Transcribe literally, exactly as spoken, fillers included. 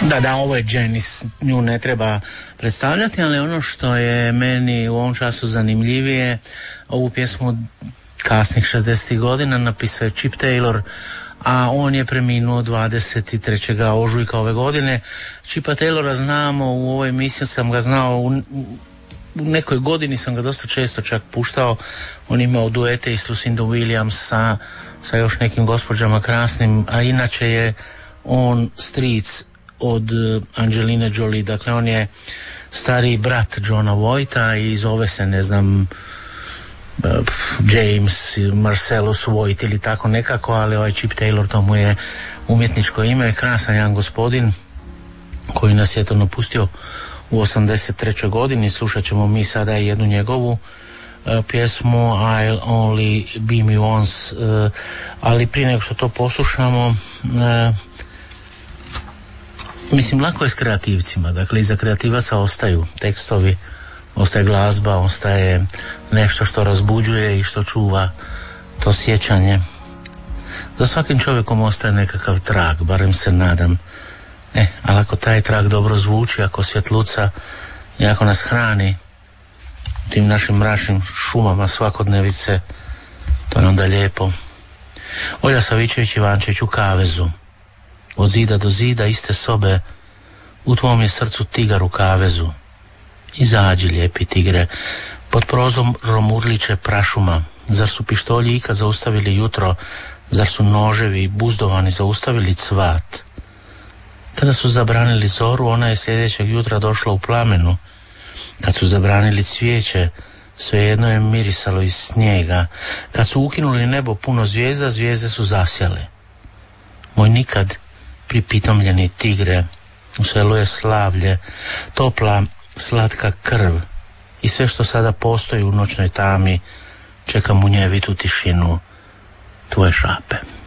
Da, da, ovo je Janis, nju ne treba predstavljati, ali ono što je meni u ovom času zanimljivije, ovu pjesmu kasnih šezdesetih godina napisao je Chip Taylor, a on je preminuo dvadeset trećeg ožujka ove godine. Chipa Taylora znamo, u ovoj emisiji sam ga znao, u, u nekoj godini sam ga dosta često čak puštao. On imao duete i s Lucindom Williams sa, sa još nekim gospođama krasnim, a inače je on stric od Angeline Jolie, dakle on je stariji brat Johna Voighta i zove se, ne znam, James Marcellus Voight ili tako nekako, ali ovaj Chip Taylor, to mu je umjetničko ime. Krasan jedan gospodin koji nas je to napustio u osamdeset trećoj godini. Slušat ćemo mi sada jednu njegovu uh, pjesmu I'll Only Be Me Once, uh, ali prije nego što to poslušamo, uh, mislim, lako je s kreativcima, dakle iza kreativaca ostaju tekstovi, ostaje glazba, ostaje nešto što razbuđuje i što čuva to sjećanje. Za svakim čovjekom ostaje nekakav trag, barem se nadam. E, ali ako taj trag dobro zvuči, ako svjetluca i ako nas hrani tim našim mračnim šumama svakodnevice, to je onda lijepo. Olja Savičević-Ivančević u kavezu. Od zida do zida iste sobe, u tvom je srcu tigar u kavezu. Izađi, lijepi tigre, pod prozorom urliče prašuma. Zar su pištolji ikad zaustavili jutro? Zar su noževi buzdovani zaustavili cvat? Kada su zabranili zoru, ona je sljedećeg jutra došla u plamenu. Kad su zabranili cvijeće, svejedno je mirisalo iz snijega. Kad su ukinuli nebo puno zvijezda, zvijezde su zasjale. Moj nikad pripitomljeni tigre, u selu je slavlje, topla, slatka krv i sve što sada postoji u noćnoj tami čeka munjevitu tišinu tvoje šape.